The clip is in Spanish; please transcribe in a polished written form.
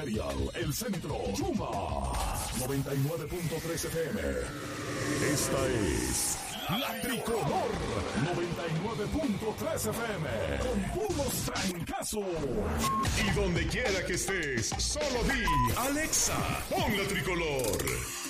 Imperial, El Centro, Yuma, 99.3 FM. Esta es La Tricolor, 99.3 FM, con puros trancazos. Y donde quiera que estés, solo di, Alexa, pon La Tricolor.